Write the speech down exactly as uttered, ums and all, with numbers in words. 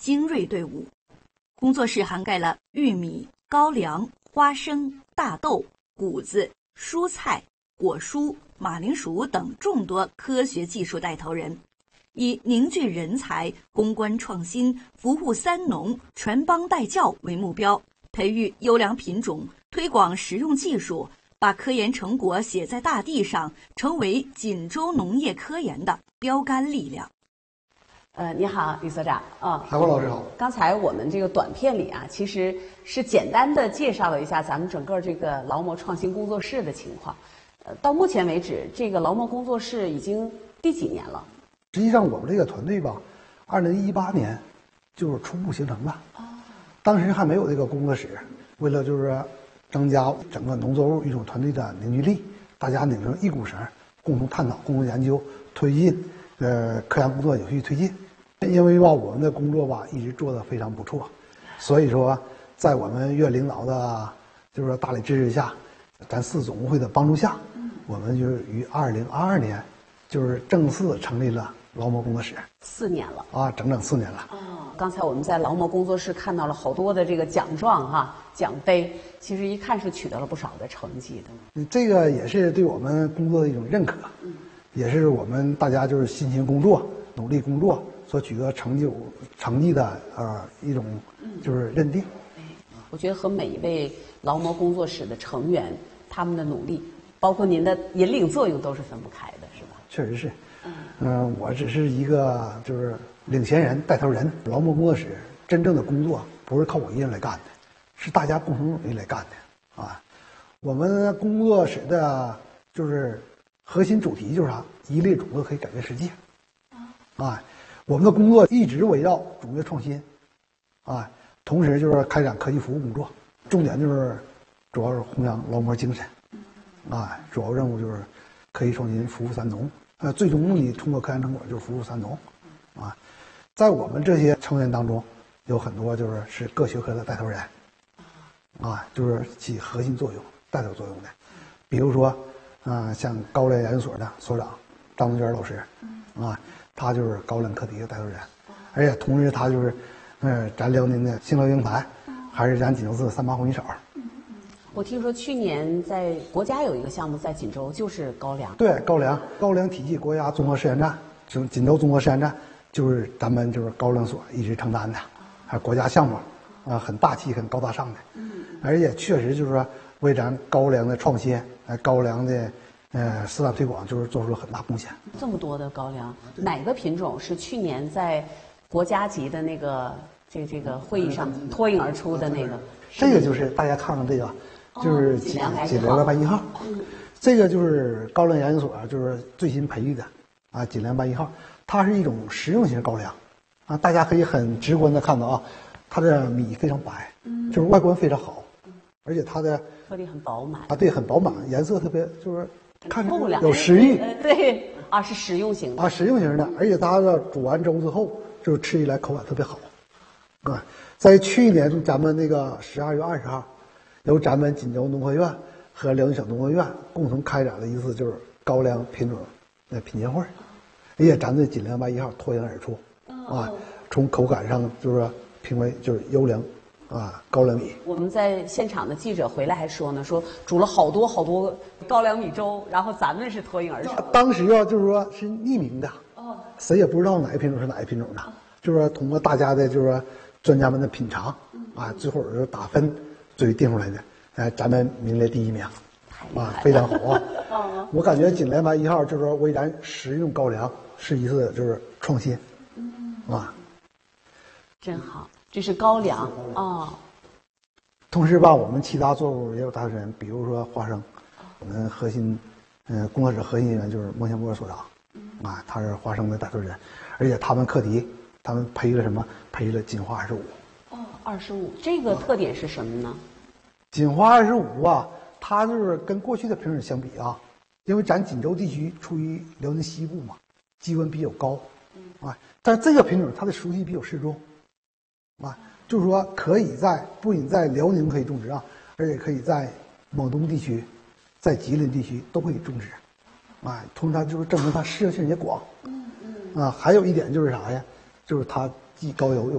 精锐队伍。工作室涵盖了玉米、高粱、花生、大豆、谷子、蔬菜、果蔬、马铃薯等众多科学技术带头人，以凝聚人才、攻关创新、服务三农、传帮带教为目标，培育优良品种，推广实用技术，把科研成果写在大地上，成为锦州农业科研的标杆力量。 呃，你好，李所长啊， 海光老师好。 刚才我们这个短片里啊，其实是简单的介绍了一下咱们整个这个劳模创新工作室的情况。呃，到目前为止，这个劳模工作室已经第几年了？ 实际上，我们这个团队吧，二零一八年就是初步形成的。哦。当时还没有这个工作室，为了就是增加整个农作物育种团队的凝聚力，大家拧成一股绳，共同探讨、共同研究，推进呃科研工作有序推进。因为吧，我们的工作吧一直做得非常不错，所以说，在我们院领导的就是说大力支持下，咱市总工会的帮助下，我们就是于二零二二年，就是正式成立了劳模工作室。 四年了啊，整整四年了。 哦，刚才我们在劳模工作室看到了好多的这个奖状哈、啊、奖杯，其实一看是取得了不少的成绩的。 这个也是对我们工作的一种认可，嗯，也是我们大家就是辛勤工作、努力工作所取得成就成绩的呃一种就是认定。 哎，我觉得和每一位劳模工作室的成员他们的努力，包括您的引领作用，都是分不开的，是吧？ 确实是。嗯、呃，我只是一个就是领衔人、带头人。劳模工作室真正的工作不是靠我一人来干的，是大家共同努力来干的啊。我们工作室的就是核心主题就是啥？一粒种子可以改变世界。啊，我们的工作一直围绕种业创新，啊，同时就是开展科技服务工作，重点就是主要是弘扬劳模精神，啊，主要任务就是科技创新服务三农，呃，最终目的通过科研成果就是服务三农，啊，在我们这些成员当中，有很多就是是各学科的带头人，啊，就是起核心作用、带头作用的，比如说，啊、呃，像高粱研究所的所长张东娟老师，啊。他就是高粱课题的带头人，而且同时他就是，呃，咱辽宁的兴乐英台，还是咱锦州市三八红旗手。 我听说去年在国家有一个项目在锦州，就是高粱。 对，高粱高粱体系国家综合试验站，锦锦州综合试验站就是咱们就是高粱所一直承担的，还国家项目，啊，很大气、很高大上的。嗯。而且确实就是说为咱高粱的创新，呃，高粱的。呃，示范推广就是做出了很大贡献。 这么多的高粱，哪个品种是去年在国家级的那个这这个会议上脱颖而出的那个？ 这个就是大家看看这个，就是锦锦粮八一号，这个就是高粱研究所就是最新培育的啊，锦粮八一号，它是一种食用型高粱啊，大家可以很直观的看到啊，它的米非常白，就是外观非常好，而且它的颗粒很饱满啊，对，很饱满，颜色特别就是。看着着有食欲， 对啊，是食用型的啊，食用型的，而且它的煮完粥之后，就是吃起来口感特别好，啊，在去年咱们那个十二月二十号，由咱们锦州农科院和辽宁省农科院共同开展了一次就是高粱品种的品鉴会，而且咱这锦粮八一号脱颖而出，啊，从口感上就是评为就是优良。啊，高粱米。 我们在现场的记者回来还说呢，说煮了好多好多高粱米粥，然后咱们是脱颖而出。 当时啊，就是说是匿名的，哦，谁也不知道哪个品种是哪个品种的，就是说通过大家的，就是说专家们的品尝，啊，最后是打分，最后定出来的，哎，咱们名列第一名，啊，非常好啊。我感觉锦粮八一号就是说为咱食用高粱是一次就是创新，啊， 真好。这是高粱啊、哦， 同时吧，我们其他作物也有带头人，比如说花生，我们核心，嗯、呃，工作室核心人员就是孟祥波所长，啊，他是花生的带头人，而且他们课题，他们培育了什么？培育了锦花二十五。 哦，二十五，这个特点是什么呢？ 锦花二十五啊，它就是跟过去的品种相比啊，因为咱锦州地区处于辽宁西部嘛，气温比较高，啊，但是这个品种它的熟悉比较适中。啊，就是说可以在不仅在辽宁可以种植啊，而且可以在蒙东地区、在吉林地区都可以种植，啊，同时它就是证明它适应性也广。嗯嗯。啊，还有一点就是啥呀？就是它既高油又